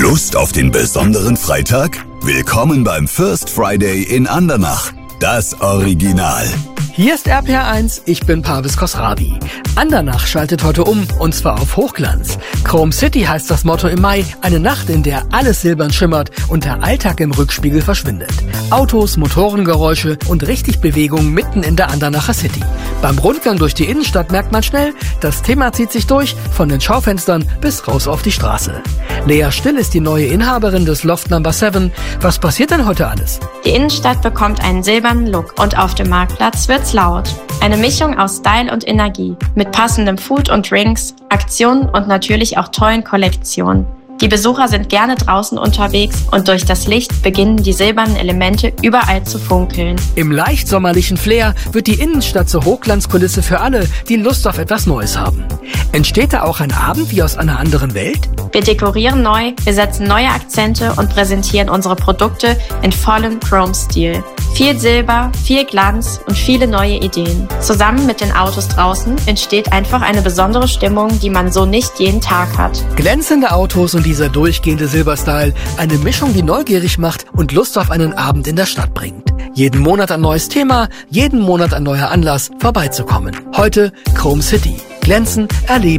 Lust auf den besonderen Freitag? Willkommen beim First Friday in Andernach. Das Original. Hier ist RPR1, ich bin Parvis Khosravi. Andernach schaltet heute um, und zwar auf Hochglanz. Chrome City heißt das Motto im Mai, eine Nacht, in der alles silbern schimmert und der Alltag im Rückspiegel verschwindet. Autos, Motorengeräusche und richtig Bewegung mitten in der Andernacher City. Beim Rundgang durch die Innenstadt merkt man schnell, das Thema zieht sich durch, von den Schaufenstern bis raus auf die Straße. Lea Still ist die neue Inhaberin des Loft No. 7. Was passiert denn heute alles? Die Innenstadt bekommt einen silbernen Look und auf dem Marktplatz wird's laut. Eine Mischung aus Style und Energie, mit passendem Food und Drinks, Aktionen und natürlich auch tollen Kollektionen. Die Besucher sind gerne draußen unterwegs und durch das Licht beginnen die silbernen Elemente überall zu funkeln. Im leicht sommerlichen Flair wird die Innenstadt zur Hochglanzkulisse für alle, die Lust auf etwas Neues haben. Entsteht da auch ein Abend wie aus einer anderen Welt? Wir dekorieren neu, wir setzen neue Akzente und präsentieren unsere Produkte in vollem Chrome-Stil. Viel Silber, viel Glanz und viele neue Ideen. Zusammen mit den Autos draußen entsteht einfach eine besondere Stimmung, die man so nicht jeden Tag hat. Glänzende Autos und dieser durchgehende Silberstyle, eine Mischung, die neugierig macht und Lust auf einen Abend in der Stadt bringt. Jeden Monat ein neues Thema, jeden Monat ein neuer Anlass, vorbeizukommen. Heute Chrome City. Glänzen, erleben.